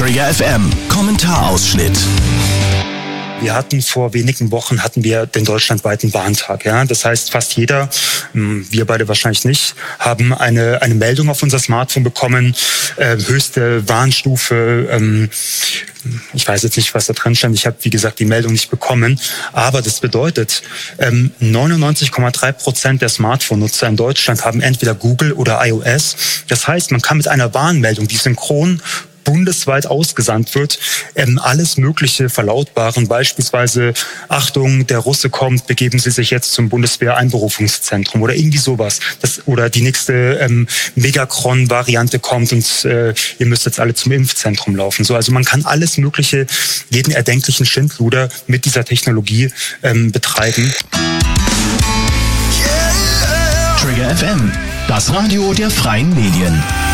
Trigger FM Kommentarausschnitt. Wir hatten vor wenigen Wochen den deutschlandweiten Warntag. Ja? Das heißt, fast jeder, wir beide wahrscheinlich nicht, haben eine Meldung auf unser Smartphone bekommen, höchste Warnstufe. Ich weiß jetzt nicht, was da drin stand. Ich habe, wie gesagt, die Meldung nicht bekommen. Aber das bedeutet, 99,3% der Smartphone-Nutzer in Deutschland haben entweder Google oder iOS. Das heißt, man kann mit einer Warnmeldung, die synchron bundesweit ausgesandt wird, alles Mögliche verlautbaren. Beispielsweise, Achtung, der Russe kommt, begeben Sie sich jetzt zum Bundeswehr-Einberufungszentrum oder irgendwie sowas. Oder die nächste Megacron-Variante kommt und ihr müsst jetzt alle zum Impfzentrum laufen. So, also man kann alles Mögliche, jeden erdenklichen Schindluder mit dieser Technologie betreiben. Trigger FM, das Radio der freien Medien.